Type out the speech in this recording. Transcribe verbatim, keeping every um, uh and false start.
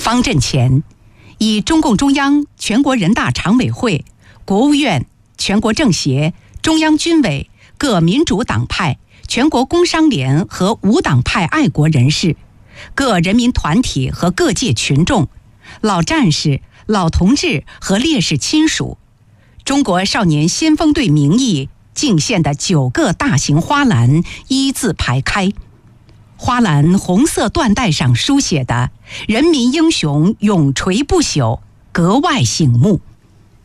方阵前，以中共中央、全国人大常委会、国务院、全国政协、中央军委、各民主党派、全国工商联和无党派爱国人士、各人民团体和各界群众、老战士、老同志和烈士亲属，中国少年先锋队名义敬献的九个大型花篮一字排开，花篮红色缎带上书写的“人民英雄永垂不朽”格外醒目。